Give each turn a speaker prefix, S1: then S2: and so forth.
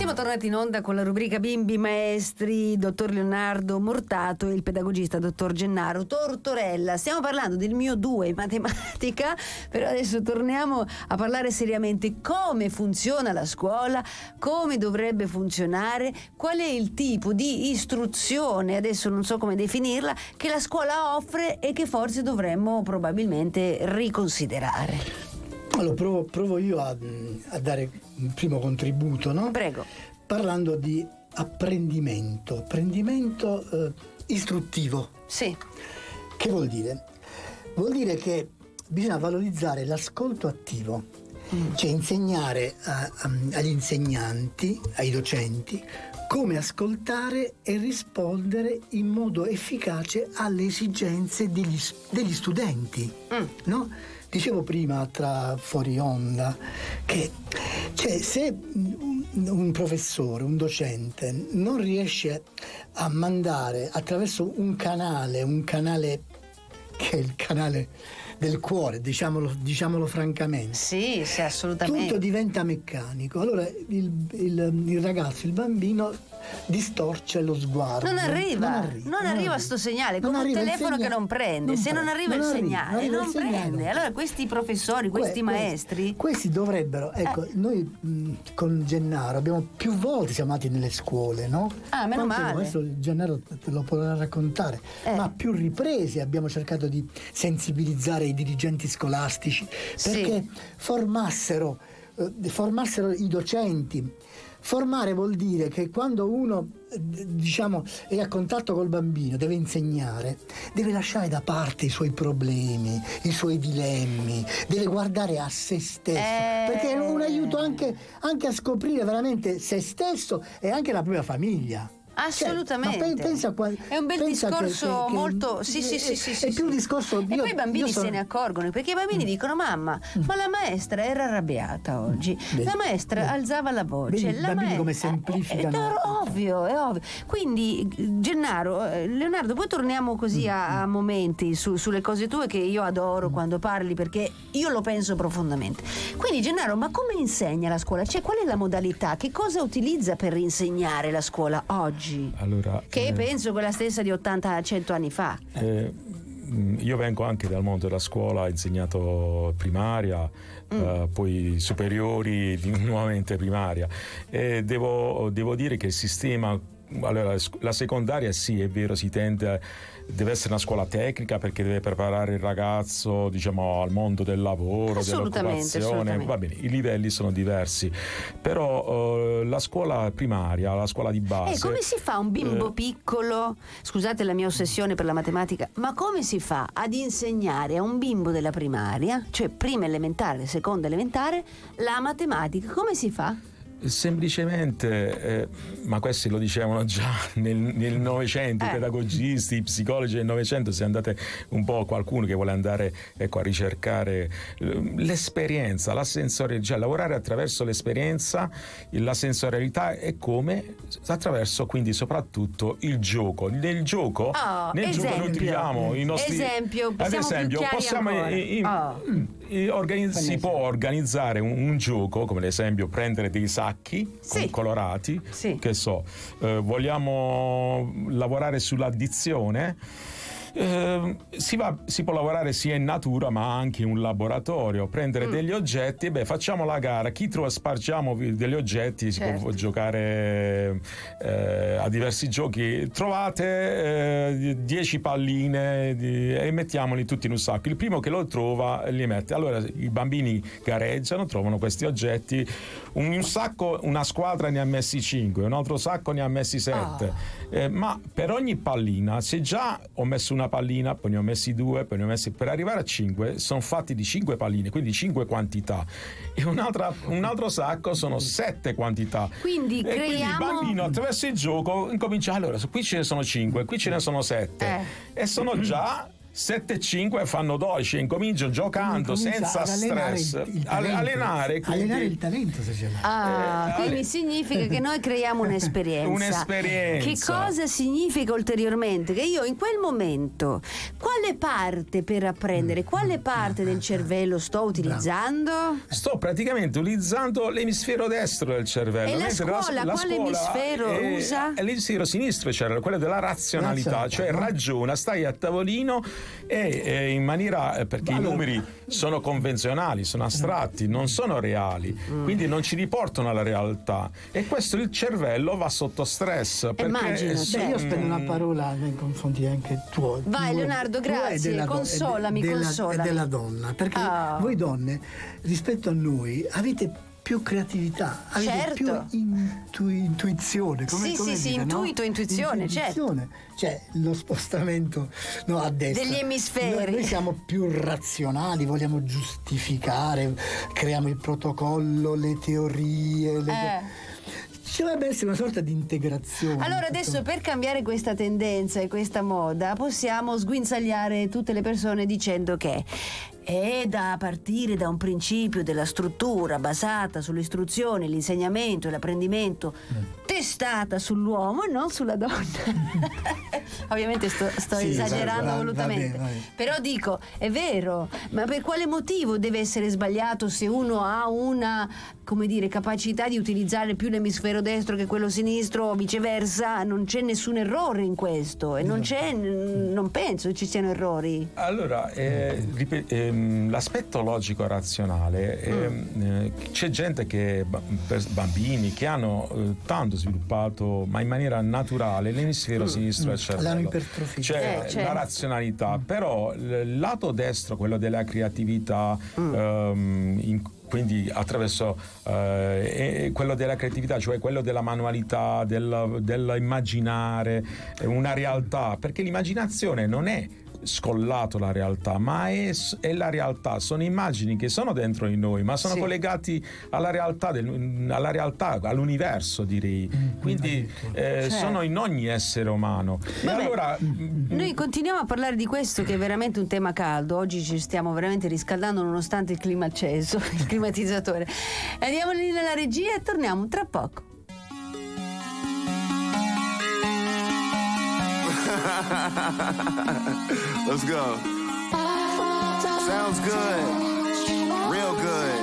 S1: Siamo tornati in onda con la rubrica Bimbi Maestri, dottor Leonardo Mortato e il pedagogista dottor Gennaro Tortorella. Stiamo parlando del mio 2 in matematica, però adesso torniamo a parlare seriamente. Come funziona la scuola, come dovrebbe funzionare, qual è il tipo di istruzione, adesso non so come definirla, che la scuola offre e che forse dovremmo probabilmente riconsiderare.
S2: Allora provo io a dare un primo contributo, no?
S1: Prego.
S2: Parlando di apprendimento istruttivo.
S1: Sì.
S2: Che vuol dire? Vuol dire che bisogna valorizzare l'ascolto attivo, cioè insegnare agli insegnanti, ai docenti, come ascoltare e rispondere in modo efficace alle esigenze degli studenti, no? Dicevo prima, fuori onda, che se un professore, un docente non riesce a mandare attraverso un canale che è il canale del cuore, diciamolo francamente.
S1: Sì, assolutamente.
S2: Tutto diventa meccanico. Allora il ragazzo, il bambino distorce lo sguardo.
S1: Non arriva sto segnale, come un telefono che non prende. Se non arriva il segnale, non prende. Allora questi professori, questi maestri,
S2: questi dovrebbero, noi con Gennaro abbiamo più volte siamo andati nelle scuole, no?
S1: Meno male.
S2: Questo Gennaro te lo potrà raccontare, ma a più riprese abbiamo cercato di sensibilizzare i dirigenti scolastici perché formassero i docenti. Formare vuol dire che quando uno è a contatto col bambino, deve insegnare, deve lasciare da parte i suoi problemi, i suoi dilemmi, deve guardare a se stesso, perché è un aiuto anche a scoprire veramente se stesso e anche la propria famiglia.
S1: Assolutamente.
S2: Pensa
S1: è un bel discorso che molto sì.
S2: È più un discorso.
S1: E poi i bambini se ne accorgono, perché i bambini dicono: mamma, ma la maestra era arrabbiata oggi, la maestra alzava la voce.
S2: I bambini come semplificano.
S1: È ovvio. Quindi Gennaro, Leonardo, poi torniamo così a momenti sulle cose tue che io adoro quando parli, perché io lo penso profondamente. Quindi Gennaro, ma come insegna la scuola? Cioè, qual è la modalità? Che cosa utilizza per insegnare la scuola oggi?
S3: Allora,
S1: che penso quella stessa di 80-100 anni fa.
S3: Io vengo anche dal mondo della scuola, ho insegnato primaria, poi superiori, nuovamente primaria, e devo dire che il sistema, allora, la secondaria sì, è vero, deve essere una scuola tecnica perché deve preparare il ragazzo, al mondo del lavoro, dell'occupazione. Va bene, i livelli sono diversi, però la scuola primaria, la scuola di base.
S1: Come si fa un bimbo piccolo, scusate la mia ossessione per la matematica, ma come si fa ad insegnare a un bimbo della primaria, cioè prima elementare, seconda elementare, la matematica? Come si fa?
S3: Semplicemente, ma questi lo dicevano già nel Novecento, i pedagogisti, i psicologi del Novecento. Se andate un po', qualcuno che vuole andare a ricercare l'esperienza, la sensorialità, lavorare attraverso l'esperienza, la sensorialità, e come attraverso quindi soprattutto il gioco. Nel gioco noi utilizziamo i nostri
S1: esempio,
S3: si può organizzare un gioco, come ad esempio prendere dei sacchi colorati, che vogliamo lavorare sull'addizione. Si può lavorare sia in natura ma anche in un laboratorio, prendere degli oggetti, facciamo la gara, spargiamo degli oggetti, si può giocare a diversi giochi, trovate 10 palline e mettiamoli tutti in un sacco, il primo che lo trova li mette. Allora i bambini gareggiano, trovano questi oggetti, un sacco, una squadra ne ha messi 5, un altro sacco ne ha messi 7, ma per ogni pallina, se già ho messo una pallina, poi ne ho messi 2, poi ne ho messi, per arrivare a 5 sono fatti di 5 palline, quindi 5 quantità, e un altro sacco sono 7 quantità.
S1: Quindi
S3: quindi il bambino attraverso il gioco incomincia, allora qui ce ne sono 5, qui ce ne sono 7, e sono già 7-5 fanno 12 e incomincio giocando senza stress. Allenare
S2: il talento se ce l'ha.
S1: Quindi significa che noi creiamo un'esperienza.
S3: Un'esperienza.
S1: Che cosa significa ulteriormente? Che io in quel momento quale parte per apprendere, quale parte del cervello sto utilizzando?
S3: Sto praticamente utilizzando l'emisfero destro del cervello.
S1: E la scuola quale emisfero usa?
S3: L'emisfero sinistro, cioè quello della razionalità, cioè ragiona, stai a tavolino e in maniera, perché i numeri sono convenzionali, sono astratti, non sono reali, quindi non ci riportano alla realtà, e questo il cervello va sotto stress.
S1: Immagino,
S2: io spendo una parola nei confronti anche tuo.
S1: Vai Leonardo, grazie, consolami.
S2: È della donna, perché voi donne rispetto a noi avete più creatività, avete più intuizione.
S1: Intuizione, certo.
S2: Cioè lo spostamento a destra
S1: degli emisferi.
S2: Noi siamo più razionali, vogliamo giustificare, creiamo il protocollo, le teorie. Ci dovrebbe essere una sorta di integrazione.
S1: Allora adesso, per cambiare questa tendenza e questa moda, possiamo sguinzagliare tutte le persone dicendo che è da partire da un principio della struttura basata sull'istruzione, l'insegnamento e l'apprendimento testata sull'uomo e non sulla donna. Ovviamente sto esagerando volutamente. Va bene. Però dico, è vero, ma per quale motivo deve essere sbagliato se uno ha una, capacità di utilizzare più l'emisfero destro che quello sinistro o viceversa? Non c'è nessun errore in questo e non penso ci siano errori.
S3: Allora, l'aspetto logico razionale, c'è gente bambini che hanno tanto sviluppato, ma in maniera naturale, l'emisfero sinistro del cervello,
S2: l'hanno ipertrofiato,
S3: cioè la razionalità, però il lato destro, quello della creatività, quindi attraverso quello della creatività, cioè quello della manualità, dell'immaginare una realtà, perché l'immaginazione non è scollato la realtà, ma è la realtà, sono immagini che sono dentro di noi, ma sono collegati alla realtà, all'universo, direi. Quindi sono in ogni essere umano. E allora
S1: noi continuiamo a parlare di questo, che è veramente un tema caldo. Oggi ci stiamo veramente riscaldando nonostante il clima acceso, il climatizzatore. Andiamo lì nella regia e torniamo tra poco.
S4: Let's go. Sounds good. Real good.